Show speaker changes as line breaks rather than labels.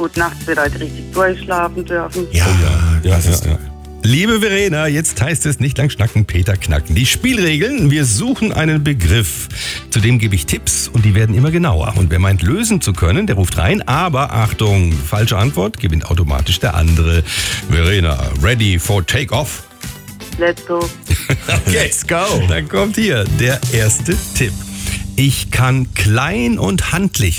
gut nachts wieder richtig durchschlafen dürfen.
Ja.
Liebe Verena, jetzt heißt es nicht lang schnacken, Peter knacken. Die Spielregeln: Wir suchen einen Begriff. Zudem gebe ich Tipps und die werden immer genauer. Und wer meint, lösen zu können, der ruft rein. Aber Achtung, falsche Antwort gewinnt automatisch der andere. Verena, ready for take-off?
Let's go.
Let's go. Dann kommt hier der erste Tipp. Ich kann klein und handlich